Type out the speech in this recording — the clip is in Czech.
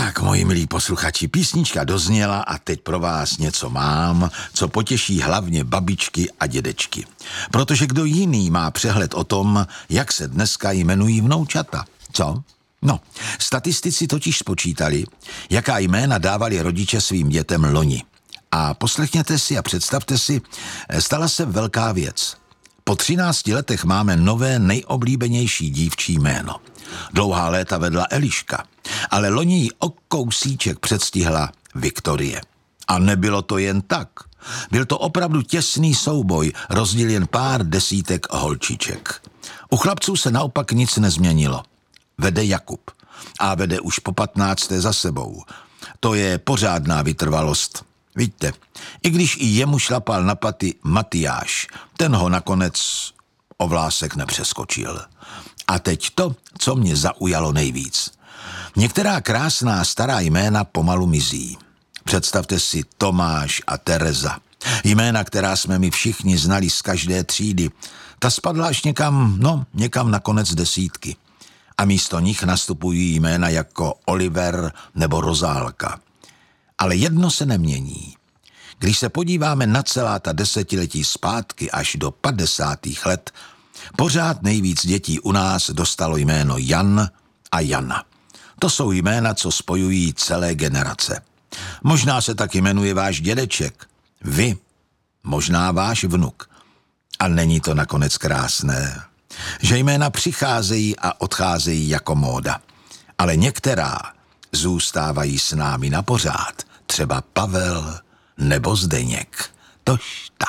Tak, moji milí posluchači, písnička dozněla a teď pro vás něco mám, co potěší hlavně babičky a dědečky. Protože kdo jiný má přehled o tom, jak se dneska jmenují vnoučata? Co? No, statistici totiž spočítali, jaká jména dávali rodiče svým dětem loni. A poslechněte si a představte si, stala se velká věc. Po 13 letech máme nové nejoblíbenější dívčí jméno. Dlouhá léta vedla Eliška, ale loni ji o kousíček předstihla Viktorie. A nebylo to jen tak. Byl to opravdu těsný souboj, rozdíl jen pár desítek holčiček. U chlapců se naopak nic nezměnilo. Vede Jakub a vede už po 15. za sebou. To je pořádná vytrvalost. Víte, i když i jemu šlapal na paty Matyáš, ten ho nakonec o vlásek nepřeskočil. A teď to, co mě zaujalo nejvíc. Některá krásná stará jména pomalu mizí. Představte si Tomáš a Tereza. Jména, která jsme my všichni znali z každé třídy. Ta spadla až někam na konec desítky. A místo nich nastupují jména jako Oliver nebo Rozálka. Ale jedno se nemění. Když se podíváme na celá ta desetiletí zpátky až do 50. let, pořád nejvíc dětí u nás dostalo jméno Jan a Jana. To jsou jména, co spojují celé generace. Možná se tak jmenuje váš dědeček, vy, možná váš vnuk. A není to nakonec krásné, že jména přicházejí a odcházejí jako móda. Ale některá zůstávají s námi na pořád, třeba Pavel nebo Zdeněk. Tož tak.